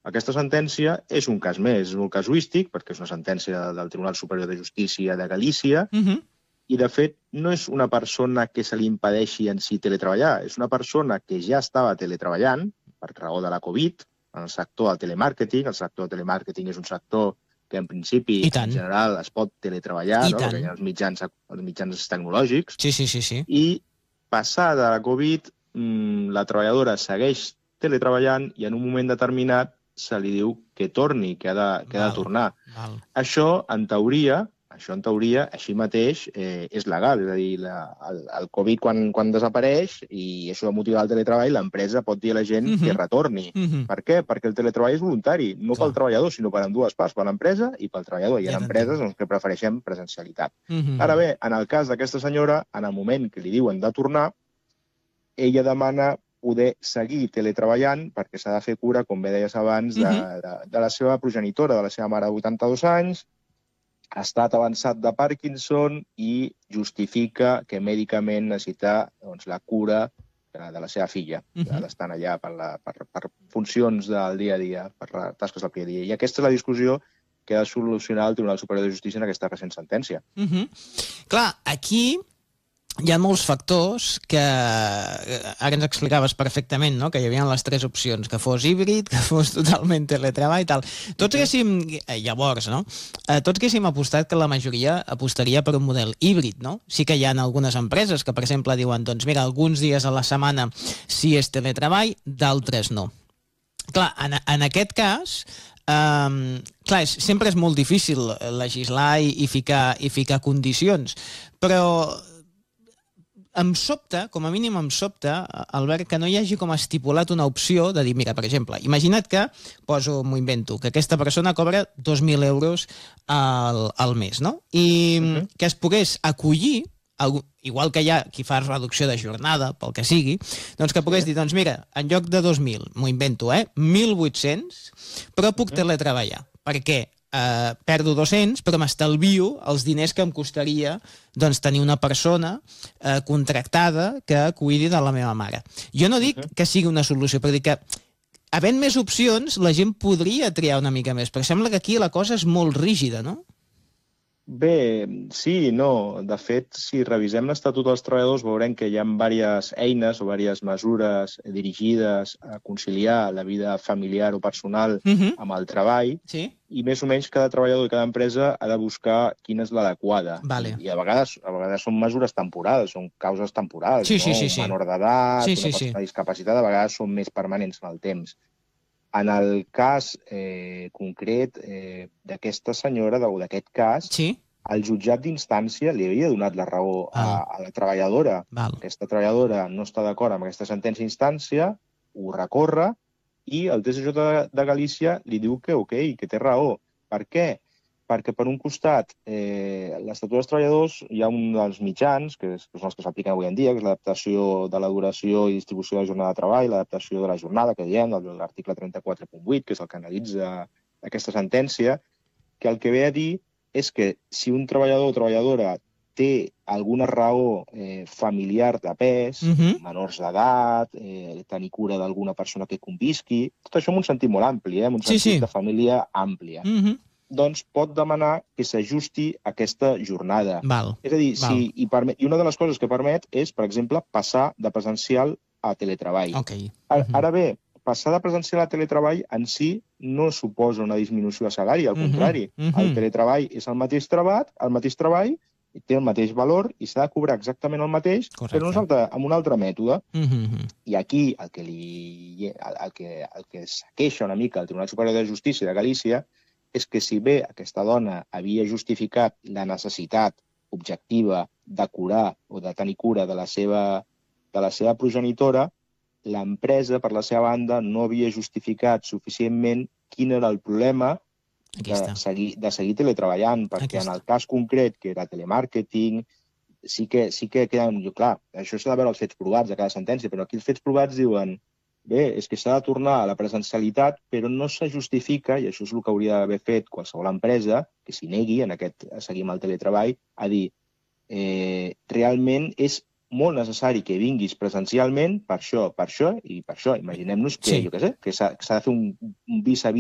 Aquesta sentència és un cas més, és molt casuístic, perquè és una sentència del Tribunal Superior de Justícia de Galícia, i, de fet, no és una persona que se li impedeixi en si teletreballar, és una persona que ja estava teletreballant, per raó de la Covid, en el sector del telemàrqueting. El sector del telemàrqueting és un sector que, en principi, en general, es pot teletreballar, no? Perquè hi ha els mitjans tecnològics. Sí. I, passada la Covid, la treballadora segueix teletreballant i, en un moment determinat, se li diu que torni, que ha de tornar. Això, en teoria, així mateix, és legal. És a dir, el Covid, quan desapareix, i això va motivar el teletreball, l'empresa pot dir a la gent que retorni. Per què? Perquè el teletreball és voluntari, no pel treballador, sinó per ambdues parts, per l'empresa i pel treballador. Hi ha empreses que prefereixen presencialitat. Ara bé, en el cas d'aquesta senyora, en el moment que li diuen de tornar, ella demana poder seguir teletreballant perquè s'ha de fer cura, com bé deies abans, de la seva progenitora, de la seva mare de 82 anys, ha estat avançat de Parkinson i justifica que mèdicament necessita la cura de la seva filla, que ha d'estar allà per funcions del dia a dia, per tasques del dia a dia. I aquesta és la discussió que ha de solucionar el Tribunal Superior de Justícia en aquesta recent sentència. Clar, aquí hi ha molts factors que ara ens explicaves perfectament, no? Que hi havia les tres opcions, que fos híbrid, que fos totalment teletreball i tal. Tots haguéssim, llavors, no? Tots haguéssim apostat que la majoria apostaria per un model híbrid, no? Sí que hi ha algunes empreses que, per exemple, diuen, doncs mira, alguns dies a la setmana sí és teletreball, d'altres no. Clar, en aquest cas, clar, sempre és molt difícil legislar i ficar condicions, però em sobta, com a mínim em sobta, Albert, que no hi hagi com estipulat una opció de dir, mira, per exemple, imagina't que, m'ho invento, que aquesta persona cobra 2.000 euros al mes, no? I que es pogués acollir, igual que hi ha qui fa reducció de jornada, pel que sigui, doncs que pogués dir, doncs mira, en lloc de 2.000, m'ho invento, 1.800, però puc teletreballar. Per què? Perdo 200, però m'estalvio els diners que em costaria tenir una persona contractada que cuidi de la meva mare. Jo no dic que sigui una solució, però dic que havent més opcions la gent podria triar una mica més, però sembla que aquí la cosa és molt rígida, no? Bé, sí i no. De fet, si revisem l'Estatut dels Treballadors veurem que hi ha diverses eines o diverses mesures dirigides a conciliar la vida familiar o personal amb el treball, i més o menys cada treballador i cada empresa ha de buscar quina és l'adequada. I a vegades són mesures temporals, són causes temporals. Un menor d'edat, una persona discapacitada, a vegades són més permanents en el temps. En el cas concret d'aquesta senyora, o d'aquest cas, el jutjat d'instància li havia donat la raó a la treballadora. Aquesta treballadora no està d'acord amb aquesta sentència d'instància, ho recorre, i el TSJ de Galícia li diu que ok, que té raó. Per què? Perquè, per un costat, l'Estatut dels Treballadors, hi ha un dels mitjans, que són els que s'apliquen avui en dia, que és l'adaptació de la duració i distribució de la jornada de treball, l'adaptació de la jornada, que diem, l'article 34.8, que és el que analitza aquesta sentència, que el que ve a dir és que si un treballador o treballadora té alguna raó familiar de pes, menors d'edat, tenir cura d'alguna persona que convisqui, tot això en un sentit molt ampli, en un sentit de família àmplia, doncs pot demanar que s'ajusti aquesta jornada. És a dir, i una de les coses que permet és, per exemple, passar de presencial a teletreball. Ara bé, passar de presencial a teletreball en si no suposa una disminució de salari, al contrari. El teletreball és el mateix treball, té el mateix valor i s'ha de cobrar exactament el mateix, però amb un altre mètode. I aquí el que es queixa una mica el Tribunal Superior de Justícia de Galícia és que si bé aquesta dona havia justificat la necessitat objectiva de curar o de tenir cura de la seva progenitora, l'empresa, per la seva banda, no havia justificat suficientment quin era el problema de seguir teletreballant, perquè en el cas concret, que era telemàrqueting, sí que queda... Clar, això s'ha de veure els fets provats de cada sentència, però aquí els fets provats diuen bé, és que s'ha de tornar a la presencialitat, però no se justifica, i això és el que hauria d'haver fet qualsevol empresa, que s'hi negui, en aquest seguir amb el teletreball, a dir, realment és molt necessari que vinguis presencialment per això i per això. Imaginem-nos que, jo què sé, que s'ha de fer un vis a vis